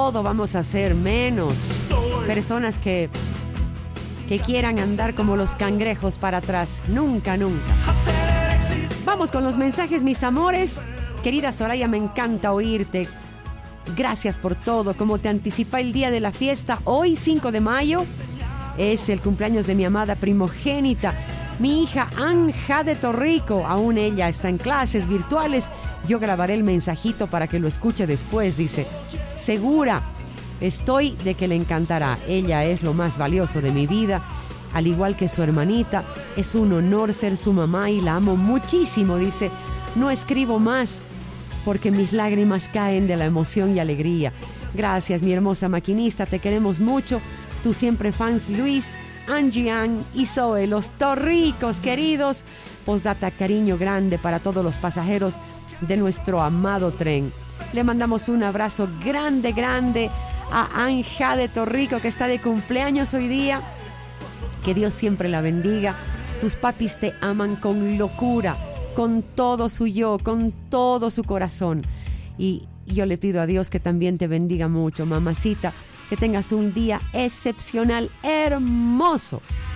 todo vamos a ser menos personas que quieran andar como los cangrejos para atrás. Nunca, nunca. Vamos con los mensajes, mis amores. Querida Soraya, me encanta oírte. Gracias por todo. Como te anticipa el día de la fiesta, hoy 5 de mayo es el cumpleaños de mi amada primogénita, mi hija Anja de Torrico. Aún ella está en clases virtuales. Yo grabaré el mensajito para que lo escuche después. Dice, segura estoy de que le encantará. Ella es lo más valioso de mi vida, al igual que su hermanita. Es un honor ser su mamá y la amo muchísimo. Dice, no escribo más porque mis lágrimas caen de la emoción y alegría. Gracias, mi hermosa maquinista, te queremos mucho. Tú siempre fans Luis, Angie Ann y Zoe, los Torricos queridos. Postdata, cariño grande para todos los pasajeros de nuestro amado tren. Le mandamos un abrazo grande, grande a Anja de Torrico, que está de cumpleaños hoy día. Que Dios siempre la bendiga. Tus papis te aman con locura, con todo su yo, con todo su corazón. Y yo le pido a Dios que también te bendiga mucho, mamacita. Que tengas un día excepcional, hermoso.